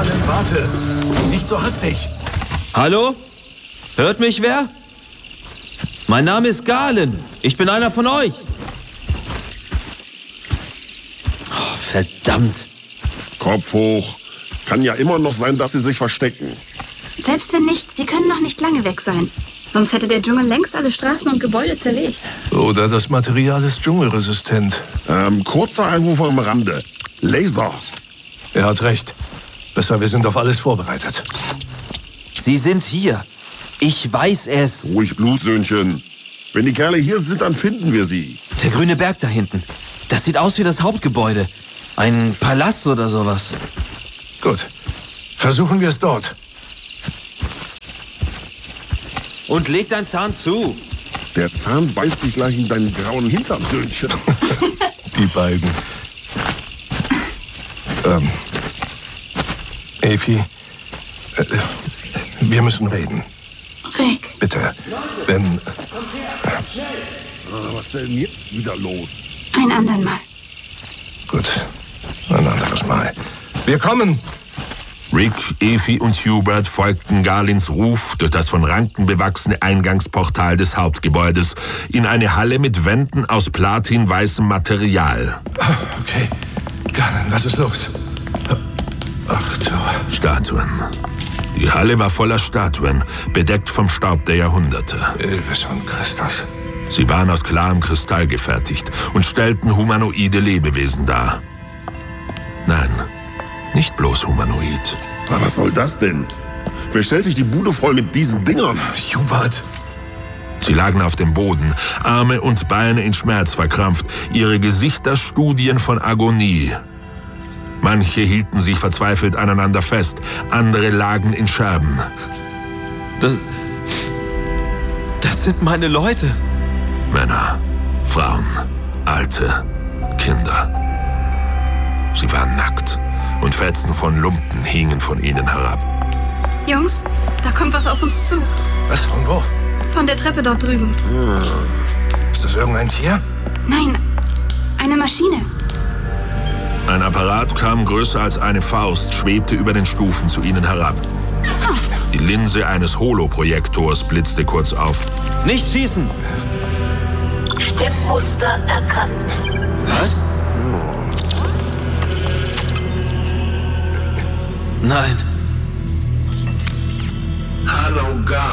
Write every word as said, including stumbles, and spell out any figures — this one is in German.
Galen, warte. Nicht so hastig. Hallo? Hört mich wer? Mein Name ist Galen. Ich bin einer von euch. Oh, verdammt. Kopf hoch. Kann ja immer noch sein, dass sie sich verstecken. Selbst wenn nicht, sie können noch nicht lange weg sein. Sonst hätte der Dschungel längst alle Straßen und Gebäude zerlegt. Oder das Material ist dschungelresistent. Ähm, kurzer Einwurf am Rande. Laser. Er hat recht. Besser, wir sind auf alles vorbereitet. Sie sind hier. Ich weiß es. Ruhig, Blutsöhnchen. Wenn die Kerle hier sind, dann finden wir sie. Der grüne Berg da hinten. Das sieht aus wie das Hauptgebäude. Ein Palast oder sowas. Gut. Versuchen wir es dort. Und leg deinen Zahn zu. Der Zahn beißt dich gleich in deinen grauen Hintern, Söhnchen. Die beiden. Ähm. Efi. Äh, wir müssen reden. Rick. Bitte. Wenn... Ah, was ist denn jetzt wieder los? Ein andern Mal. Gut. Ein anderes Mal. Wir kommen! Rick, Efi und Hubert folgten Galens Ruf durch das von Ranken bewachsene Eingangsportal des Hauptgebäudes in eine Halle mit Wänden aus platinweißem Material. Okay. Galen, was ist los? Ach du... Statuen. Die Halle war voller Statuen, bedeckt vom Staub der Jahrhunderte. Elvis und Christus. Sie waren aus klarem Kristall gefertigt und stellten humanoide Lebewesen dar. Nein, nicht bloß humanoid. Aber was soll das denn? Wer stellt sich die Bude voll mit diesen Dingern? Hubert. Sie lagen auf dem Boden, Arme und Beine in Schmerz verkrampft, ihre Gesichter Studien von Agonie. Manche hielten sich verzweifelt aneinander fest, andere lagen in Scherben. Das, das sind meine Leute. Männer, Frauen, Alte, Kinder. Sie waren nackt und Fetzen von Lumpen hingen von ihnen herab. Jungs, da kommt was auf uns zu. Was, von wo? Von der Treppe dort drüben. Hm. Ist das irgendein Tier? Nein, eine Maschine. Ein Apparat kaum größer als eine Faust, schwebte über den Stufen zu ihnen herab. Die Linse eines Holoprojektors blitzte kurz auf. Nicht schießen! Stimmmuster erkannt. Was? Nein. Hallo, Galen.